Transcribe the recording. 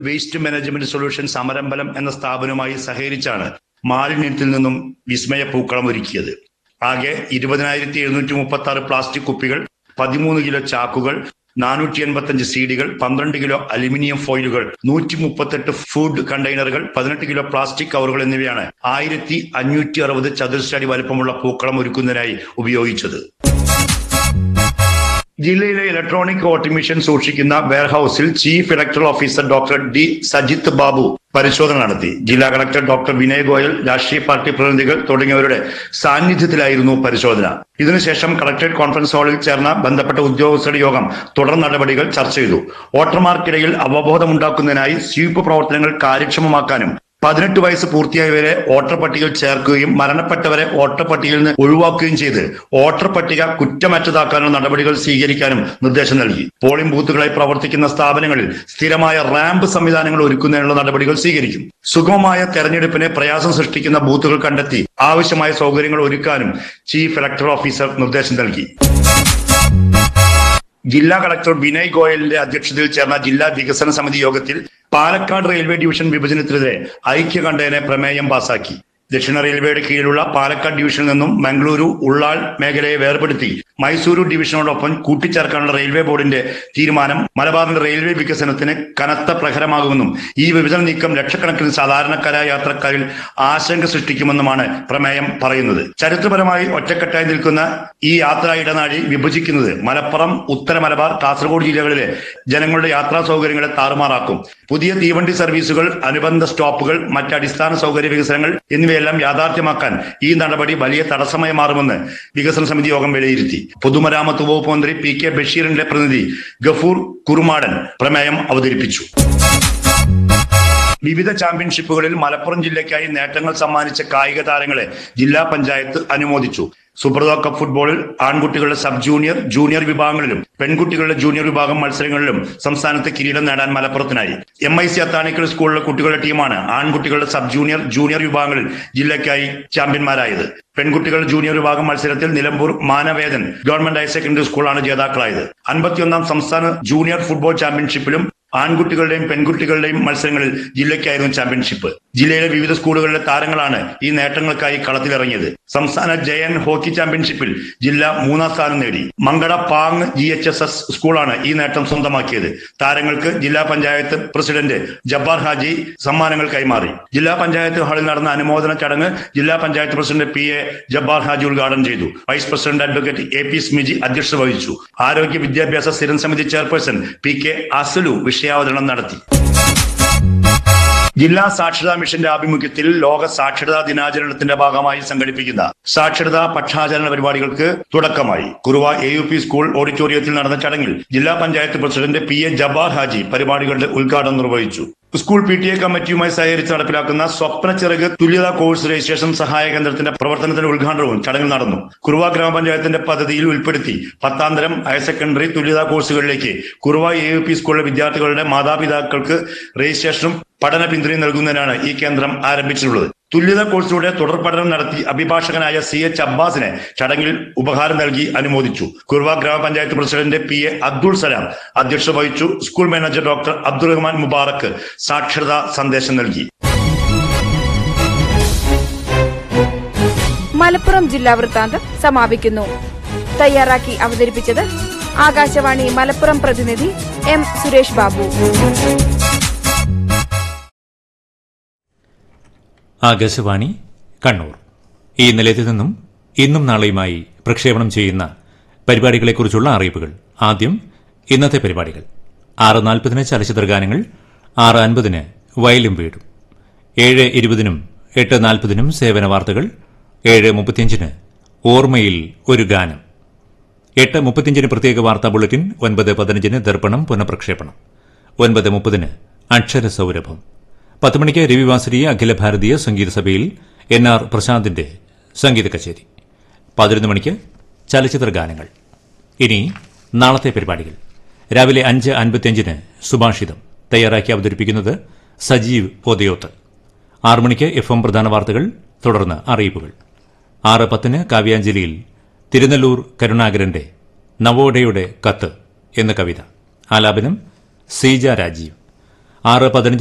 Waste management solution സമരമ്പലം എന്ന സ്ഥാപനവുമായി സഹകരിച്ചാണ് മാലിന്യത്തിൽ നിന്നും വിസ്മയ പൂക്കളം ഒരുക്കിയത്. ആകെ 20,736 പ്ലാസ്റ്റിക് കുപ്പികൾ, 13 kilo ചാക്കുകൾ, 485 സീഡികൾ, 12 kilo aluminium ഫോയിലുകൾ, 138 food കണ്ടെയ്നറുകൾ, 18 kilo plastic കവറുകൾ എന്നിവയാണ് 1560 ചതുരശ്ര അടി വലുപ്പമുള്ള പൂക്കളം ഒരുക്കുന്നതിനായി ഉപയോഗിച്ചത്. ജില്ലയിലെ ഇലക്ട്രോണിക് വോട്ടിംഗ് മെഷീൻ സൂക്ഷിക്കുന്ന വെയർഹൌസിൽ chief electoral officer doctor D Sajith Babu പരിശോധന നടത്തി. ജില്ലാ കളക്ടർ ഡോക്ടർ വിനയ് ഗോയൽ, രാഷ്ട്രീയ പാർട്ടി പ്രതിനിധികൾ തുടങ്ങിയവരുടെ സാന്നിധ്യത്തിലായിരുന്നു പരിശോധന. ഇതിനുശേഷം കളക്ടറേറ്റ് കോൺഫറൻസ് ഹാളിൽ ചേർന്ന ബന്ധപ്പെട്ട ഉദ്യോഗസ്ഥരുടെ യോഗം തുടർ നടപടികൾ ചർച്ച ചെയ്തു. വോട്ടർമാർക്കിടയിൽ അവബോധമുണ്ടാക്കുന്നതിനായി സ്വീപ്പ് പ്രവർത്തനങ്ങൾ കാര്യക്ഷമമാക്കാനും 18 വയസ്സ് പൂർത്തിയായവരെ വോട്ടർ പട്ടികയിൽ ചേർക്കുകയും മരണപ്പെട്ടവരെ വോട്ടർ പട്ടികയിൽ നിന്ന് ഒഴിവാക്കുകയും ചെയ്ത് വോട്ടർ പട്ടിക കുറ്റമറ്റതാക്കാനുള്ള നടപടികൾ സ്വീകരിക്കാനും നിർദ്ദേശം നൽകി. പോളിംഗ് ബൂത്തുകളായി പ്രവർത്തിക്കുന്ന സ്ഥാപനങ്ങളിൽ സ്ഥിരമായ റാമ്പ് സംവിധാനങ്ങൾ ഒരുക്കുന്നതിനുള്ള നടപടികൾ സ്വീകരിക്കും. സുഗമമായ തെരഞ്ഞെടുപ്പിന് പ്രയാസം സൃഷ്ടിക്കുന്ന ബൂത്തുകൾ കണ്ടെത്തി ആവശ്യമായ സൗകര്യങ്ങൾ ഒരുക്കാനും ചീഫ് ഇലക്ടറൽ ഓഫീസർ നിർദ്ദേശം നൽകി. ജില്ലാ കളക്ടർ വിനയ് ഗോയലിന്റെ അധ്യക്ഷതയിൽ ചേർന്ന ജില്ലാ വികസന സമിതി യോഗത്തിൽ പാലക്കാട് റെയിൽവേ ഡിവിഷൻ വിഭജനത്തിനെതിരെ ഐക്യകണ്ഠേന പ്രമേയം പാസാക്കി. ദക്ഷിണ റെയിൽവേയുടെ കീഴിലുള്ള പാലക്കാട് ഡിവിഷനിൽ നിന്നും മംഗളൂരു, ഉള്ളാൾ മേഖലയെ വേർപെടുത്തി മൈസൂരു ഡിവിഷനോടൊപ്പം കൂട്ടിച്ചേർക്കാനുള്ള റെയിൽവേ ബോർഡിന്റെ തീരുമാനം മലബാറിന്റെ റെയിൽവേ വികസനത്തിന് കനത്ത പ്രഹരമാകുമെന്നും ഈ വിഭജന നീക്കം ലക്ഷക്കണക്കിന് സാധാരണക്കാരായ യാത്രക്കാരിൽ ആശങ്ക സൃഷ്ടിക്കുമെന്നുമാണ് പ്രമേയം പറയുന്നത്. ചരിത്രപരമായി ഒറ്റക്കെട്ടായി നിൽക്കുന്ന ഈ യാത്രാ ഇടനാഴി വിഭജിക്കുന്നത് മലപ്പുറം, ഉത്തര മലബാർ, കാസർഗോഡ് ജില്ലകളിലെ ജനങ്ങളുടെ യാത്രാ സൗകര്യങ്ങളെ താറുമാറാക്കും. പുതിയ തീവണ്ടി സർവീസുകൾ, അനുബന്ധ സ്റ്റോപ്പുകൾ, മറ്റ് അടിസ്ഥാന സൗകര്യ വികസനങ്ങൾ എന്നിവയെല്ലാം യാഥാർത്ഥ്യമാക്കാൻ ഈ നടപടി വലിയ തടസ്സമായി മാറുമെന്ന് വികസന സമിതി യോഗം വിലയിരുത്തി. പൊതുമരാമത്ത് വകുപ്പ് മന്ത്രി പി.കെ. ബഷീറിന്റെ പ്രതിനിധി ഗഫൂർ കുറുമാടൻ പ്രമേയം അവതരിപ്പിച്ചു. വിവിധ ചാമ്പ്യൻഷിപ്പുകളിൽ മലപ്പുറം ജില്ലയ്ക്കായി നേട്ടങ്ങൾ സമ്മാനിച്ച കായിക താരങ്ങളെ ജില്ലാ പഞ്ചായത്ത് അനുമോദിച്ചു. സുബ്രതോ കപ്പ് ഫുട്ബോളിൽ ആൺകുട്ടികളുടെ സബ് ജൂനിയർ, ജൂനിയർ വിഭാഗങ്ങളിലും പെൺകുട്ടികളുടെ ജൂനിയർ വിഭാഗം മത്സരങ്ങളിലും സംസ്ഥാനത്ത് കിരീടം നേടാൻ മലപ്പുറത്തിനായി. MIC അത്താണിക്കൽ സ്കൂളിലെ കുട്ടികളുടെ ടീമാണ് ആൺകുട്ടികളുടെ സബ് ജൂനിയർ, ജൂനിയർ വിഭാഗങ്ങളിൽ ജില്ലയ്ക്കായി ചാമ്പ്യന്മാരായത്. പെൺകുട്ടികളുടെ ജൂനിയർ വിഭാഗം മത്സരത്തിൽ Nilambur Manavedan government higher secondary സ്കൂളാണ് ജേതാക്കളായത്. 51ാം സംസ്ഥാന ജൂനിയർ ഫുട്ബോൾ ചാമ്പ്യൻഷിപ്പിലും ആൺകുട്ടികളുടെയും പെൺകുട്ടികളുടെയും മത്സരങ്ങളിൽ ജില്ലയ്ക്കായിരുന്നു ചാമ്പ്യൻഷിപ്പ്. ജില്ലയിലെ വിവിധ സ്കൂളുകളിലെ താരങ്ങളാണ് ഈ നേട്ടങ്ങൾക്കായി കളത്തിലിറങ്ങിയത്. സംസ്ഥാന ജയൻ ഹോക്കി ചാമ്പ്യൻഷിപ്പിൽ ജില്ല 3ാം സ്ഥാനം നേടി. മങ്കട പാങ് GHSS സ്കൂളാണ് ഈ നേട്ടം സ്വന്തമാക്കിയത്. താരങ്ങൾക്ക് ജില്ലാ പഞ്ചായത്ത് പ്രസിഡന്റ് ജബ്ബാർ ഹാജി സമ്മാനങ്ങൾ കൈമാറി. ജില്ലാ പഞ്ചായത്ത് ഹാളിൽ നടന്ന അനുമോദന ചടങ്ങ് ജില്ലാ പഞ്ചായത്ത് പ്രസിഡന്റ് PA ജബ്ബാർ ഹാജി ഉദ്ഘാടനം ചെയ്തു. Vice president advocate AP Smiji അധ്യക്ഷത വഹിച്ചു. ആരോഗ്യ വിദ്യാഭ്യാസ സ്ഥിരം സമിതി ചെയർപേഴ്സൺ PK അസലു വിഷയാവതരണം നടത്തി. ജില്ലാ സാക്ഷരതാ മിഷന്റെ ആഭിമുഖ്യത്തിൽ ലോക സാക്ഷരതാ ദിനാചരണത്തിന്റെ ഭാഗമായി സംഘടിപ്പിക്കുന്ന സാക്ഷരതാ പക്ഷാചരണ പരിപാടികൾക്ക് തുടക്കമായി. കുറുവ AUP സ്കൂൾ ഓഡിറ്റോറിയത്തിൽ നടന്ന ചടങ്ങിൽ ജില്ലാ പഞ്ചായത്ത് പ്രസിഡന്റ് PA ജബ്ബാർ ഹാജി പരിപാടികളുടെ ഉദ്ഘാടനം നിർവഹിച്ചു. സ്കൂൾ PTA കമ്മിറ്റിയുമായി സഹകരിച്ച് നടപ്പിലാക്കുന്ന സ്വപ്ന ചിറക് തുല്യതാ കോഴ്സ് രജിസ്ട്രേഷൻ സഹായ കേന്ദ്രത്തിന്റെ പ്രവർത്തനത്തിന്റെ ഉദ്ഘാടനവും ചടങ്ങിൽ നടന്നു. കുറുവ ഗ്രാമപഞ്ചായത്തിന്റെ പദ്ധതിയിൽ ഉൾപ്പെടുത്തി 10ാം തരം ഹയർ സെക്കൻഡറി തുല്യതാ കോഴ്സുകളിലേക്ക് കുറുവ AUP സ്കൂളിലെ വിദ്യാർത്ഥികളുടെ മാതാപിതാക്കൾക്ക് രജിസ്ട്രേഷനും പഠന പിന്തുണയും നൽകുന്നതിനാണ് ഈ കേന്ദ്രം ആരംഭിച്ചിട്ടുള്ളത്. തുല്യതാ കോഴ്സിലൂടെ തുടർ പഠനം നടത്തി അഭിഭാഷകനായ CH അബ്ബാസിനെ ചടങ്ങിൽ ഉപഹാരം നൽകി അനുമോദിച്ചു. കുറുവ ഗ്രാമപഞ്ചായത്ത് പ്രസിഡന്റ് PA അബ്ദുൾ സലാം അധ്യക്ഷത വഹിച്ചു. സ്കൂൾ മാനേജർ ഡോക്ടർ അബ്ദുറഹ്മാൻ മുബാറക്ക് സാക്ഷരതാ സന്ദേശം നൽകി. മലപ്പുറം ജില്ലാ വൃത്താന്തം സമാപിക്കുന്നു. തയ്യാറാക്കി അവതരിപ്പിച്ചത് ആകാശവാണി മലപ്പുറം പ്രതിനിധി M സുരേഷ് ബാബു. ആകാശവാണി കണ്ണൂർ. ഈ നിലയത്തിൽ നിന്നും ഇന്നും നാളെയുമായി പ്രക്ഷേപണം ചെയ്യുന്ന പരിപാടികളെക്കുറിച്ചുള്ള അറിയിപ്പുകൾ. ആദ്യം ഇന്നത്തെ പരിപാടികൾ. 6:40 ചലച്ചിത്ര ഗാനങ്ങൾ, 6:50 വയലും വീടും, 7:20 8:40 സേവന വാർത്തകൾ, 7:35 ഓർമ്മയിൽ ഒരു ഗാനം, 8:35 പ്രത്യേക വാർത്താ ബുള്ളറ്റിൻ, 9:15 ദർപ്പണം പുനഃപ്രക്ഷേപണം, 9:30 അക്ഷരസൗരഭം, 10 മണിക്ക് രവിവാസരി അഖില ഭാരതീയ സംഗീത സഭയിൽ NR പ്രശാന്തിന്റെ സംഗീത കച്ചേരി, 11 മണിക്ക് ചലച്ചിത്ര ഗാനങ്ങൾ. ഇനി നാളത്തെ പരിപാടികൾ. രാവിലെ 5:55 സുഭാഷിതം തയ്യാറാക്കി അവതരിപ്പിക്കുന്നത് സജീവ് പൊതയോത്ത്. 6 മണിക്ക് FM പ്രധാന വാർത്തകൾ, തുടർന്ന് അറിയിപ്പുകൾ. 6:10 കാവ്യാഞ്ജലിയിൽ തിരുനെല്ലൂർ കരുണാകരന്റെ നവോദയയുടെ കത്ത് എന്ന കവിത, ആലാപനം സീജ രാജീവ്. 6:15